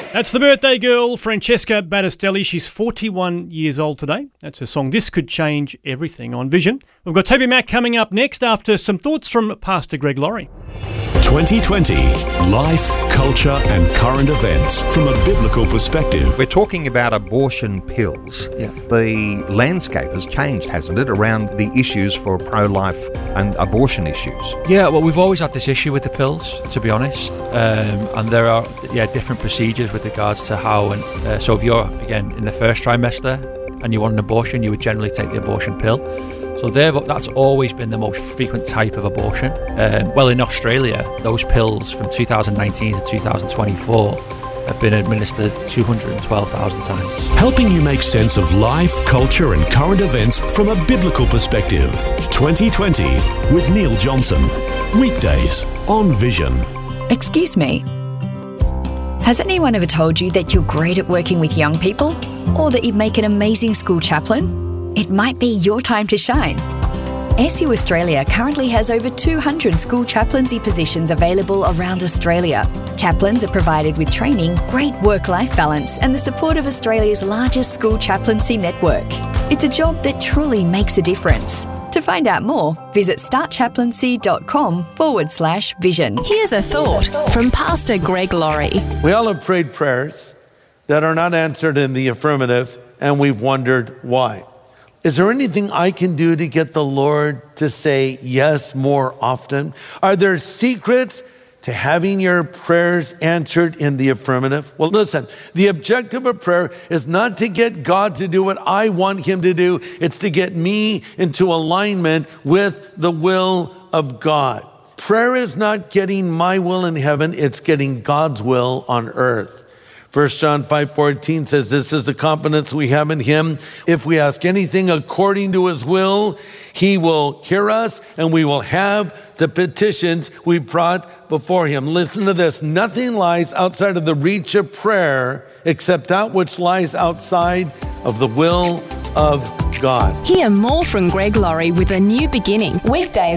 That's the birthday girl, Francesca Battistelli. She's 41 years old today. That's her song, This Could Change Everything, on Vision. We've got Toby Mack coming up next after some thoughts from Pastor Greg Laurie. 2020. Life, culture and current events from a biblical perspective. We're talking about abortion pills. Yeah. The landscape has changed, hasn't it, around the issues for pro-life and abortion issues? Yeah, well, we've always had this issue with the pills, to be honest. And there are different procedures with regards to how. And so if you're, again, in the first trimester and you want an abortion, you would generally take the abortion pill. So that's always been the most frequent type of abortion. In Australia, those pills from 2019 to 2024 have been administered 212,000 times. Helping you make sense of life, culture and current events from a biblical perspective. 2020 with Neil Johnson. Weekdays on Vision. Excuse me. Has anyone ever told you that you're great at working with young people? Or that you'd make an amazing school chaplain? It might be your time to shine. SU Australia currently has over 200 school chaplaincy positions available around Australia. Chaplains are provided with training, great work-life balance and the support of Australia's largest school chaplaincy network. It's a job that truly makes a difference. To find out more, visit startchaplaincy.com/vision. Here's a thought from Pastor Greg Laurie. We all have prayed prayers that are not answered in the affirmative, and we've wondered why. Is there anything I can do to get the Lord to say yes more often? Are there secrets to having your prayers answered in the affirmative? Well, listen, the objective of prayer is not to get God to do what I want him to do. It's to get me into alignment with the will of God. Prayer is not getting my will in heaven. It's getting God's will on earth. 1 John 5:14 says, this is the confidence we have in him. If we ask anything according to his will, he will hear us and we will have the petitions we brought before him. Listen to this. Nothing lies outside of the reach of prayer except that which lies outside of the will of God. Hear more from Greg Laurie with A New Beginning. Weekdays